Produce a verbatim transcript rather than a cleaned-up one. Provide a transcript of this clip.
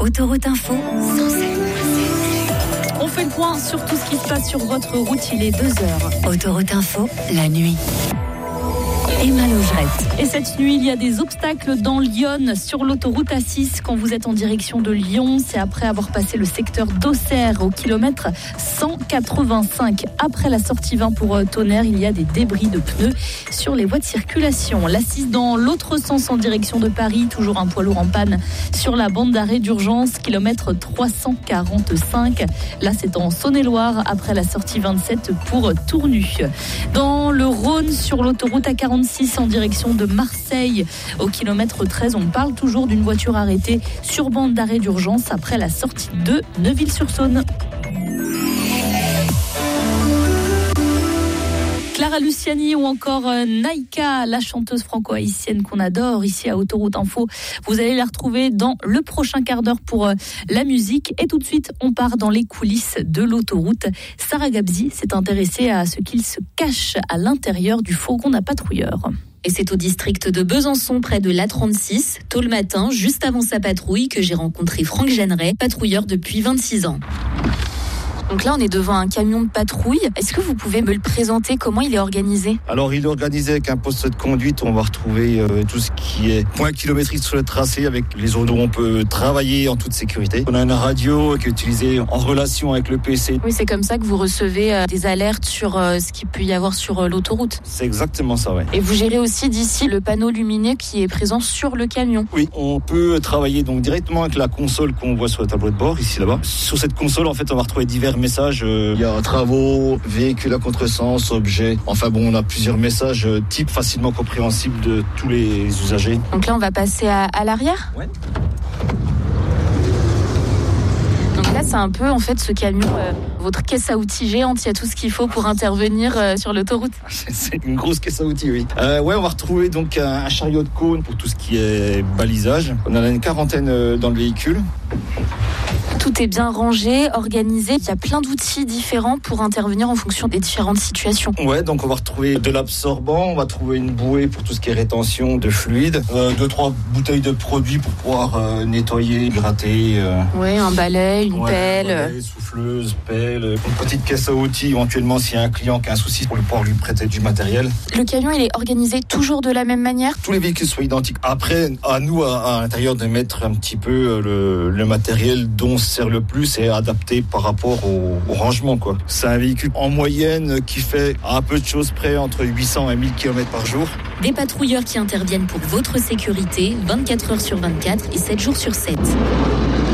Autoroute Info, cent sept. On fait le point sur tout ce qui se passe sur votre route, il est deux heures. Autoroute Info, la nuit. Emma Logerette. Et cette nuit, il y a des obstacles dans Lyon sur l'autoroute A six quand vous êtes en direction de Lyon. C'est après avoir passé le secteur d'Auxerre au kilomètre cent quatre-vingt-cinq. Après la sortie vingt pour Tonnerre, il y a des débris de pneus sur les voies de circulation. l'A six dans l'autre sens en direction de Paris, toujours un poids lourd en panne sur la bande d'arrêt d'urgence, kilomètre trois cent quarante-cinq. Là, c'est en Saône-et-Loire après la sortie vingt-sept pour Tournu. Dans le Rhône, sur l'autoroute A quarante-six en direction de Marseille, au kilomètre treize, on parle toujours d'une voiture arrêtée sur bande d'arrêt d'urgence après la sortie de Neuville-sur-Saône. Clara Luciani ou encore Naïka, la chanteuse franco-haïtienne qu'on adore ici à Autoroute Info. Vous allez la retrouver dans le prochain quart d'heure pour la musique. Et tout de suite, on part dans les coulisses de l'autoroute. Sarah Gabzi s'est intéressée à ce qu'il se cache à l'intérieur du fourgon d'un patrouilleur. Et c'est au district de Besançon, près de l'A trente-six, tôt le matin, juste avant sa patrouille, que j'ai rencontré Franck Jeanneret, patrouilleur depuis vingt-six ans. Donc là, on est devant un camion de patrouille. Est-ce que vous pouvez me le présenter? Comment il est organisé? Alors, il est organisé avec un poste de conduite. On va retrouver euh, tout ce qui est point kilométrique sur le tracé avec les zones où on peut travailler en toute sécurité. On a une radio qui est utilisée en relation avec le P C. Oui, c'est comme ça que vous recevez euh, des alertes sur euh, ce qu'il peut y avoir sur euh, l'autoroute. C'est exactement ça, ouais. Et vous gérez aussi d'ici le panneau lumineux qui est présent sur le camion. Oui, on peut travailler donc directement avec la console qu'on voit sur le tableau de bord, ici là-bas. Sur cette console, en fait, on va retrouver divers messages. Euh, il y a travaux, véhicules à contresens, objets. Enfin bon, on a plusieurs messages euh, types facilement compréhensibles de tous les usagers. Donc là, on va passer à, à l'arrière. Ouais. Donc là, c'est un peu, en fait, ce camion, euh, votre caisse à outils géante. Il y a tout ce qu'il faut pour intervenir euh, sur l'autoroute. C'est une grosse caisse à outils, oui. Euh, ouais, on va retrouver donc un, un chariot de cône pour tout ce qui est balisage. On en a une quarantaine euh, dans le véhicule. Tout est bien rangé, organisé. Il y a plein d'outils différents pour intervenir en fonction des différentes situations. Ouais, donc on va retrouver de l'absorbant, on va trouver une bouée pour tout ce qui est rétention de fluide, euh, deux, trois bouteilles de produits pour pouvoir euh, nettoyer, gratter. Euh... Ouais, un balai, une ouais, pelle. Balai, souffleuse, pelle, une petite caisse à outils, éventuellement s'il y a un client qui a un souci pour pouvoir lui prêter du matériel. Le camion, il est organisé toujours de la même manière? Tous les véhicules sont identiques. Après, à nous, à, à l'intérieur, de mettre un petit peu le, le matériel dont sert le plus et adapté par rapport au, au rangement, quoi. C'est un véhicule en moyenne qui fait à un peu de choses près entre huit cents et mille kilomètres par jour. Des patrouilleurs qui interviennent pour votre sécurité vingt-quatre heures sur vingt-quatre et sept jours sur sept.